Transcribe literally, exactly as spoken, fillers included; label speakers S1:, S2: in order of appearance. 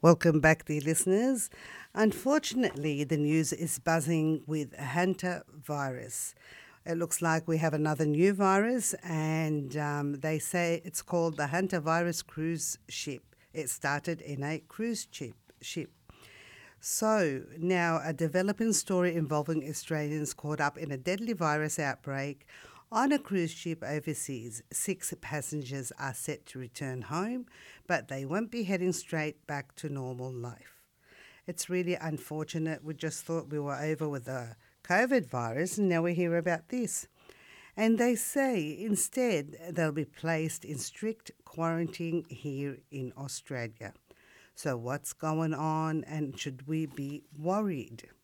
S1: Welcome back, dear listeners. Unfortunately, the news is buzzing with hantavirus. It looks like we have another new virus, and um, they say it's called the hantavirus cruise ship. It started in a cruise ship. ship. So, now a developing story involving Australians caught up in a deadly virus outbreak on a cruise ship overseas. Six passengers are set to return home, but they won't be heading straight back to normal life. It's really unfortunate. We just thought we were over with the COVID virus, and now we hear about this. And they say instead they'll be placed in strict quarantine here in Australia. So, what's going on, and should we be worried?